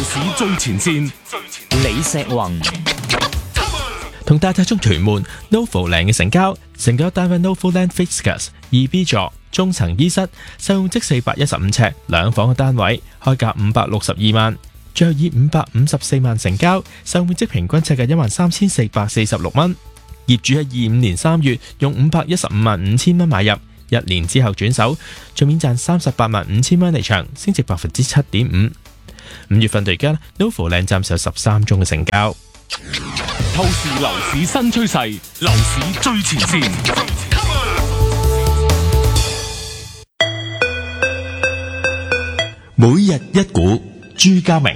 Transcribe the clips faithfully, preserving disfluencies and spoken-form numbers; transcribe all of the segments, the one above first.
市最前線， 李石宏同大太中屯門 Novoland 嘅成交，成交單位 Novoland Fiscus 二 B 座中層醫室，實用即四百一十五尺兩房嘅單位，開價五百六十二萬，最後以五百五十四萬成交，實用面積平均尺價一萬三千四百四十六蚊。業主喺二五年三月用五百一十五萬五千蚊買入，一年之後轉手，最面賺三十八萬五千蚊離場，升值百分之七點五。五月份到而家 Novoland 暫時有十三宗嘅成交。 透視樓市新趨勢，樓市最前線。 每日一股，朱家明。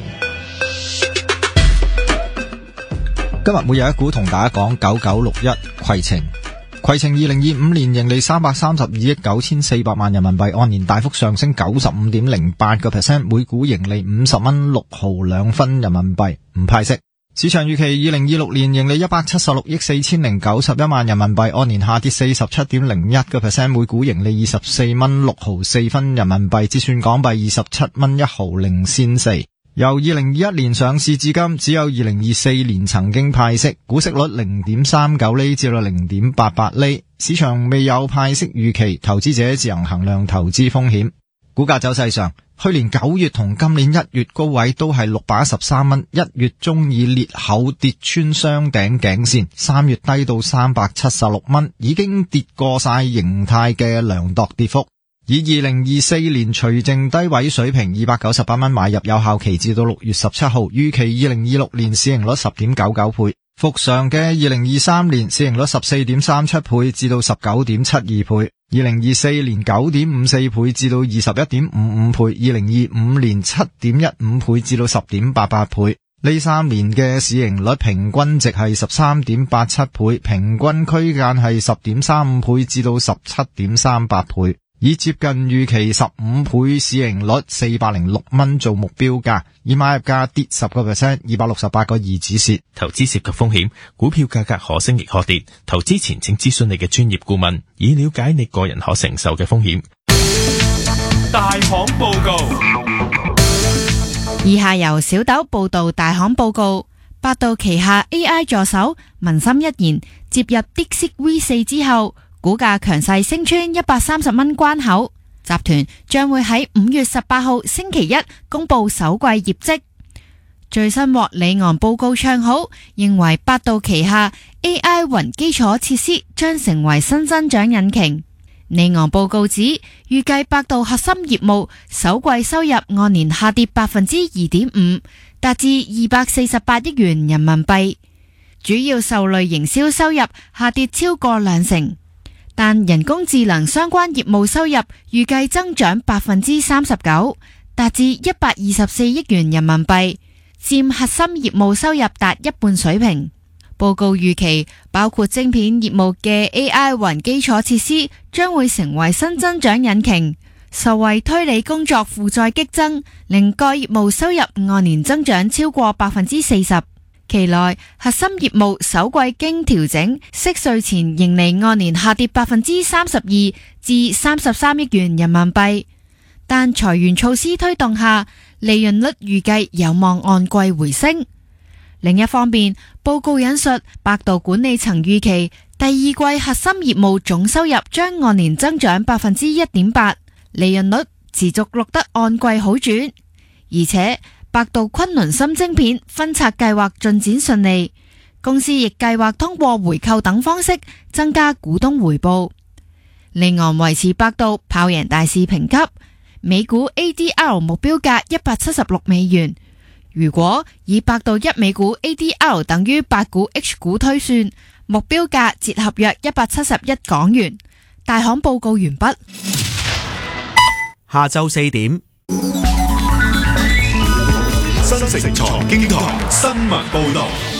今日每日一股同大家講九九六一攜程。攜程二零二五年盈利三百三十二億九千四百萬人民幣，按年大幅上升九十五點零八個 percent， 每股盈利五十蚊六毫兩分人民幣，唔派息。市場預期二零二六年盈利一百七十六億四千零九十一萬人民幣，按年下跌四十七點零一個 percent， 每股盈利二十四蚊六毫四分人民幣，折算港幣二十七蚊一毫零仙四。由二零二一年上市至今，只有二零二四年曾經派息，股息率零點三九厘至到零點八八厘。市場未有派息預期，投資者自行衡量投資風險。股價走勢上，去年九月同今年一月高位都係六百一十三蚊，一月中以裂口跌穿雙頂頸線，三月低到三百七十六蚊，已經跌過晒形態嘅量度跌幅。以二零二四年除淨低位水平二百九十八蚊買入，有效期至到六月十七號，預期二零二六年市盈率十點九九倍，復常嘅二零二三年市盈率十四點三七倍至到十九點七二倍，二零二四年九點五四倍至到二十一點五五倍，二零二五年七點一五倍至到十點八八倍。呢三年嘅市盈率平均值係十三點八七倍，平均區間係十點三五倍至到十七點三八倍。以接近預期十五倍市盈率四百零六蚊做目標價，以買入價跌十個 percent， 二百六十八個二止蝕。 投資涉及風險，股票價格可升亦可跌，投資前請諮詢你嘅專業顧問，以了解你個人可承受嘅風險。 大行報告， 以下由小豆報道大行報告。百度旗下 A I 助手文心一言接入 DeepSeek V 四之後，股價強勢升穿一百三十蚊關口，集團將會喺五月十八號星期一公布首季業績。最新獲里昂報告唱好，認為百度旗下 A I 雲基礎設施將成為新增長引擎。里昂報告指，預計百度核心業務首季收入按年下跌百分之二點五，達至二百四十八億元人民幣，主要受累營銷收入下跌超過兩成。但人工智能相關業務收入預計增長百分之三十九，達至一百二十四億元人民幣，佔核心業務收入達一半水平。報告預期，包括晶片業務嘅 A I 雲基礎設施將會成為新增長引擎，受惠推理工作負載激增，令該業務收入按年增長超過百分之四十。期內核心業務首季經調整息稅前盈利按年下跌百分之三十二至三十三億元人民幣，但裁員措施推動下，利潤率預計有望按季回升。另一方面，報告引述百度管理層預期第二季核心業務總收入將按年增長百分之一點八，利潤率持續錄得按季好轉，而且百度昆侖芯晶片分拆計劃進展順利，公司亦計劃通過回購等方式增加股東回報。里昂維持百度跑贏大市評級，每股 A D R 目標價一百七十六美元。如果以百度一美股 A D R 等於八股 H 股推算，目標價折合約一百七十一港元。大行報告完畢。 下晝四點， 新城財經台新聞報道。